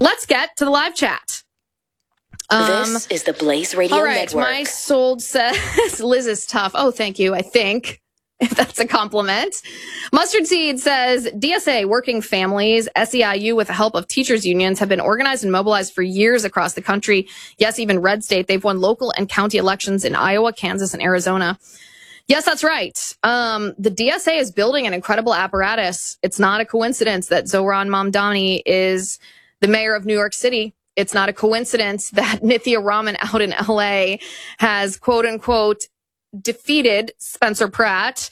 let's get to the live chat. This is the Blaze Radio Network. Network. All right, my soul says Liz is tough. Oh, thank you, I think. If that's a compliment. Mustard Seed says, DSA, working families, SEIU, with the help of teachers unions, have been organized and mobilized for years across the country. Yes, even red state. They've won local and county elections in Iowa, Kansas, and Arizona. Yes, that's right. The DSA is building an incredible apparatus. It's not a coincidence that Zohran Mamdani is the mayor of New York City. It's not a coincidence that Nithya Raman out in LA has, quote unquote, defeated Spencer Pratt,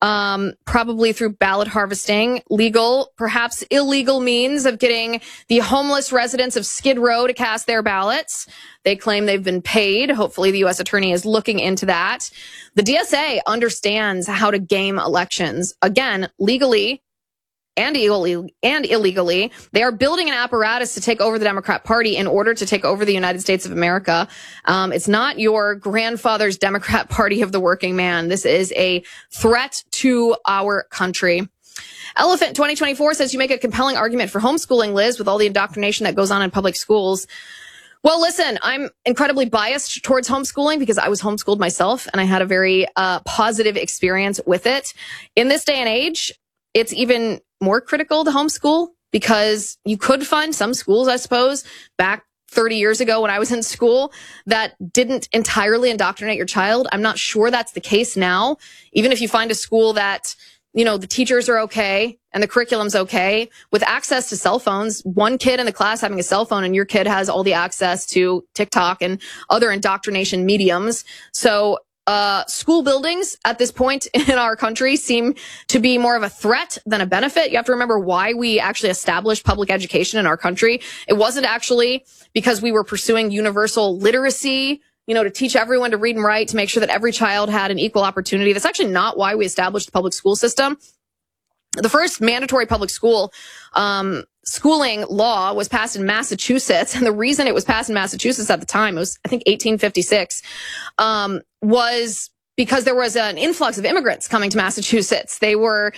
probably through ballot harvesting, legal, perhaps illegal means of getting the homeless residents of Skid Row to cast their ballots. They claim they've been paid. Hopefully the U.S. attorney is looking into that. The DSA understands how to game elections. Again, legally and illegally. They are building an apparatus to take over the Democrat Party in order to take over the United States of America. It's not your grandfather's Democrat Party of the working man. This is a threat to our country. Elephant 2024 says you make a compelling argument for homeschooling, Liz, with all the indoctrination that goes on in public schools. Well, listen, I'm incredibly biased towards homeschooling because I was homeschooled myself and I had a very positive experience with it. In this day and age, it's even more critical to homeschool because you could find some schools, I suppose, back 30 years ago when I was in school that didn't entirely indoctrinate your child. I'm not sure that's the case now. Even if you find a school that, you know, the teachers are okay and the curriculum's okay, with access to cell phones, one kid in the class having a cell phone and your kid has all the access to TikTok and other indoctrination mediums. So school buildings at this point in our country seem to be more of a threat than a benefit. You have to remember why we actually established public education in our country. It wasn't actually because we were pursuing universal literacy, you know, to teach everyone to read and write, to make sure that every child had an equal opportunity. That's actually not why we established the public school system. The first mandatory public school schooling law was passed in Massachusetts, and the reason it was passed in Massachusetts at the time, it was, I think, 1856, was because there was an influx of immigrants coming to Massachusetts. They were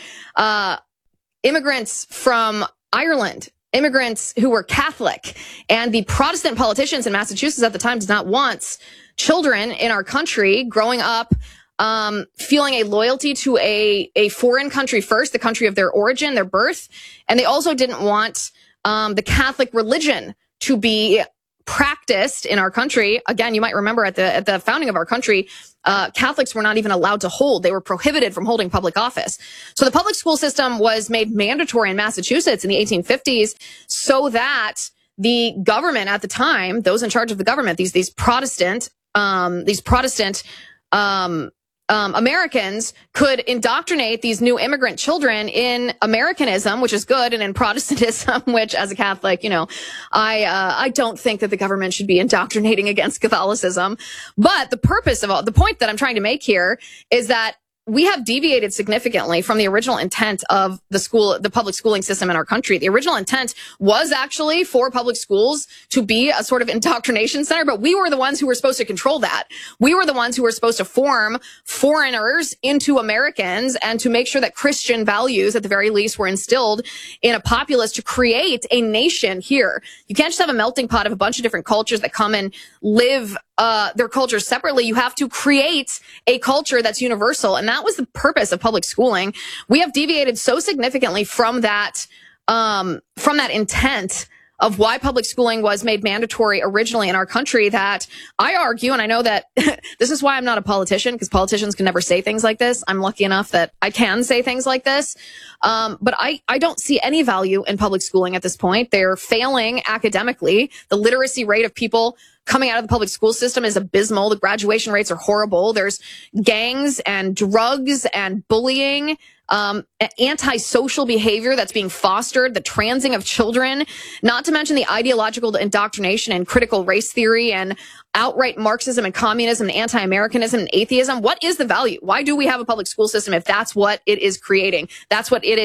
immigrants from Ireland, immigrants who were Catholic, and the Protestant politicians in Massachusetts at the time did not want children in our country growing up feeling a loyalty to a foreign country first, the country of their origin, their birth. And they also didn't want the Catholic religion to be practiced in our country. Again, you might remember at the founding of our country, Catholics were not even allowed to hold. They were prohibited from holding public office. So the public school system was made mandatory in Massachusetts in the 1850s so that the government at the time, those in charge of the government, these Protestant Americans could indoctrinate these new immigrant children in Americanism, which is good, and in Protestantism, which, as a Catholic, you know, I don't think that the government should be indoctrinating against Catholicism. But the point that I'm trying to make here is that we have deviated significantly from the original intent of the public schooling system in our country. The original intent was actually for public schools to be a sort of indoctrination center, but we were the ones who were supposed to control that. We were the ones who were supposed to form foreigners into Americans and to make sure that Christian values, at the very least, were instilled in a populace to create a nation here. You can't just have a melting pot of a bunch of different cultures that come and live their cultures separately. You have to create a culture that's universal. And that was the purpose of public schooling. We have deviated so significantly from that intent of why public schooling was made mandatory originally in our country that I argue, and I know that this is why I'm not a politician, because politicians can never say things like this. I'm lucky enough that I can say things like this. But I don't see any value in public schooling at this point. They're failing academically. The literacy rate of people coming out of the public school system is abysmal. The graduation rates are horrible. There's gangs and drugs and bullying, antisocial behavior that's being fostered, the transing of children, not to mention the ideological indoctrination and critical race theory and outright Marxism and communism and anti-Americanism and atheism. What is the value? Why do we have a public school system if that's what it is creating? That's what it is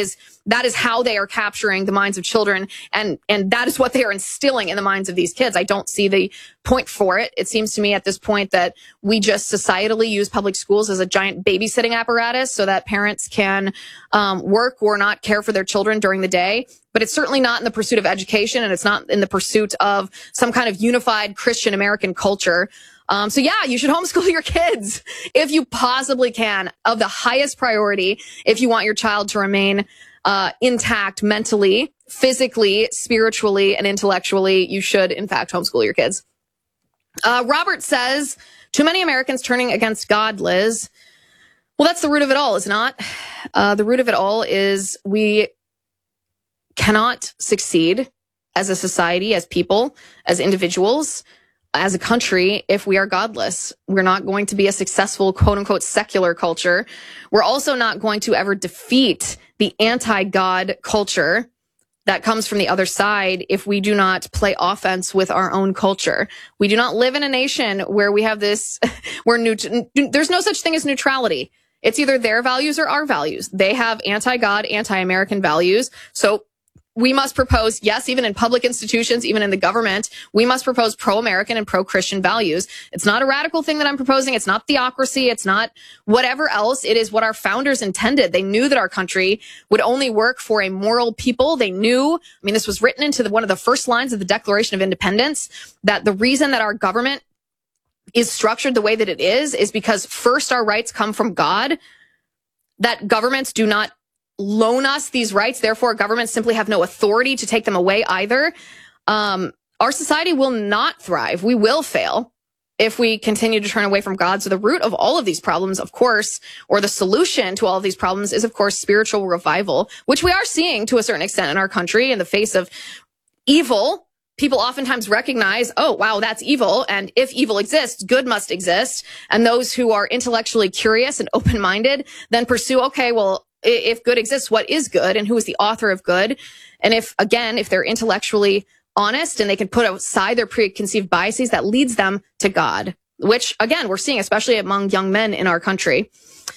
that is how they are capturing the minds of children. And that is what they are instilling in the minds of these kids. I don't see the point for it. It seems to me at this point that we just societally use public schools as a giant babysitting apparatus so that parents can work or not care for their children during the day. But it's certainly not in the pursuit of education, and it's not in the pursuit of some kind of unified Christian American culture. So yeah, you should homeschool your kids if you possibly can, of the highest priority, if you want your child to remain intact mentally, physically, spiritually, and intellectually. You should, in fact, homeschool your kids. Robert says, too many Americans turning against God, Liz. Well, that's the root of it all, is it not? The root of it all is we cannot succeed as a society, as people, as individuals, as a country, if we are godless. We're not going to be a successful, quote unquote, secular culture. We're also not going to ever defeat the anti-God culture that comes from the other side if we do not play offense with our own culture. We do not live in a nation where we have this, where there's no such thing as neutrality. It's either their values or our values. They have anti-God, anti-American values. So we must propose, yes, even in public institutions, even in the government, we must propose pro-American and pro-Christian values. It's not a radical thing that I'm proposing. It's not theocracy. It's not whatever else. It is what our founders intended. They knew that our country would only work for a moral people. They knew, this was written into one of the first lines of the Declaration of Independence, that the reason that our government is structured the way that it is because first our rights come from God, that governments do not loan us these rights. Therefore, governments simply have no authority to take them away either. Our society will not thrive. We will fail if we continue to turn away from God. So the root of all of these problems, of course, or the solution to all of these problems is, of course, spiritual revival, which we are seeing to a certain extent in our country in the face of evil. People oftentimes recognize, oh, wow, that's evil. And if evil exists, good must exist. And those who are intellectually curious and open-minded then pursue, okay, well, if good exists, what is good and who is the author of good? And if they're intellectually honest and they can put aside their preconceived biases, that leads them to God, which again, we're seeing, especially among young men in our country.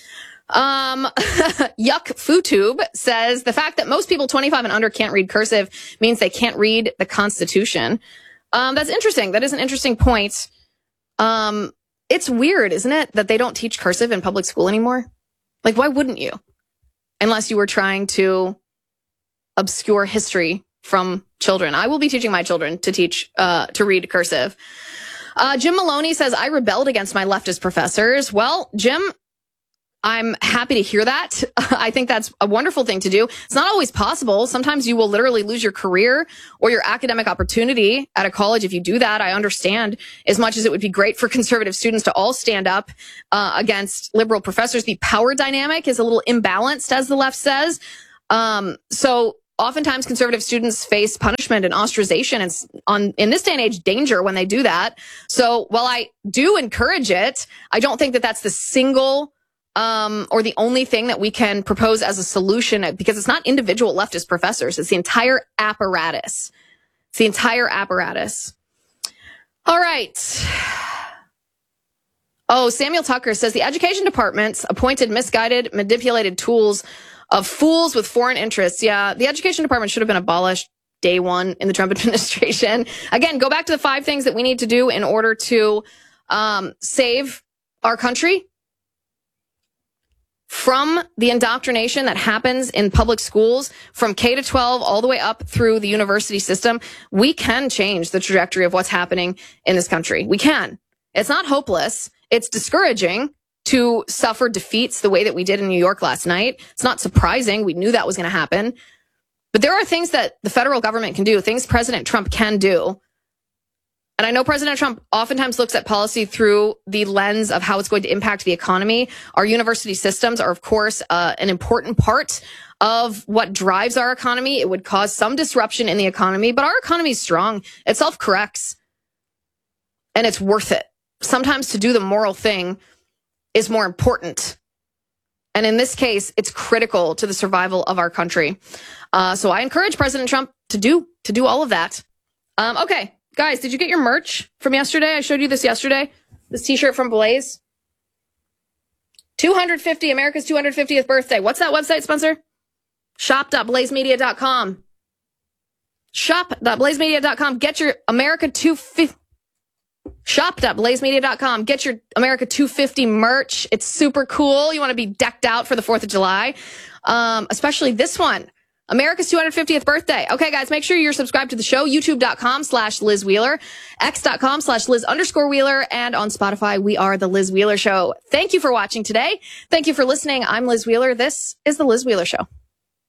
Yuck Futube says the fact that most people 25 and under can't read cursive means they can't read the Constitution. That's interesting. That is an interesting point. It's weird, isn't it, that they don't teach cursive in public school anymore? Like, why wouldn't you? Unless you were trying to obscure history from children. I will be teaching my children to read cursive. Jim Maloney says, I rebelled against my leftist professors. Well, Jim, I'm happy to hear that. I think that's a wonderful thing to do. It's not always possible. Sometimes you will literally lose your career or your academic opportunity at a college if you do that. I understand, as much as it would be great for conservative students to all stand up against liberal professors. The power dynamic is a little imbalanced, as the left says. So oftentimes conservative students face punishment and ostracization and in this day and age, danger when they do that. So while I do encourage it, I don't think that that's the single or the only thing that we can propose as a solution, because it's not individual leftist professors. It's the entire apparatus. It's the entire apparatus. All right. Oh, Samuel Tucker says the education department's appointed misguided, manipulated tools of fools with foreign interests. Yeah, the education department should have been abolished day one in the Trump administration. Again, go back to the 5 things that we need to do in order to save our country from the indoctrination that happens in public schools from K to 12 all the way up through the university system. We can change the trajectory of what's happening in this country. We can. It's not hopeless. It's discouraging to suffer defeats the way that we did in New York last night. It's not surprising. We knew that was going to happen. But there are things that the federal government can do, things President Trump can do. And I know President Trump oftentimes looks at policy through the lens of how it's going to impact the economy. Our university systems are, of course, an important part of what drives our economy. It would cause some disruption in the economy, but our economy is strong. It self-corrects. And it's worth it. Sometimes to do the moral thing is more important. And in this case, it's critical to the survival of our country. So I encourage President Trump to do all of that. Okay. Guys, did you get your merch from yesterday? I showed you this yesterday. This t-shirt from Blaze. 250, America's 250th birthday. What's that website, Spencer? Shop.blazemedia.com. Shop.blazemedia.com. Get your America 250. Shop.blazemedia.com. Get your America 250 merch. It's super cool. You want to be decked out for the 4th of July. Especially this one. America's 250th birthday. Okay, guys, make sure you're subscribed to the show. YouTube.com/Liz Wheeler, X.com/Liz_Wheeler, and on Spotify, we are The Liz Wheeler Show. Thank you for watching today. Thank you for listening. I'm Liz Wheeler. This is The Liz Wheeler Show.